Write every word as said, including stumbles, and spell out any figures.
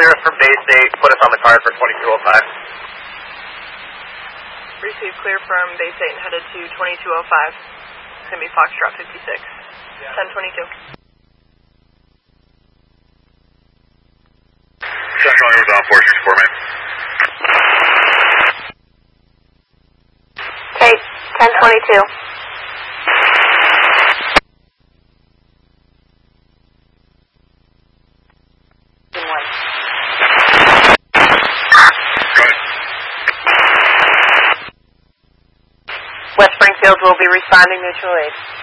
clear us from Bay State. Put us on the card for twenty-two oh five. Received clear from Bay State and headed to twenty-two oh five. It's going to be Foxtrot fifty-six. ten twenty-two. Central was on four six four, man. Okay, ten twenty-two. West Springfield will be responding mutual aid.